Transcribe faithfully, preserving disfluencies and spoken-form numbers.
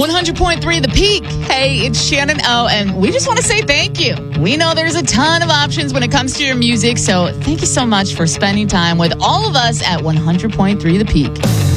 one hundred point three The Peak. Hey, it's Shannon O, and we just want to say thank you. We know there's a ton of options when it comes to your music, so thank you so much for spending time with all of us at one hundred point three The Peak.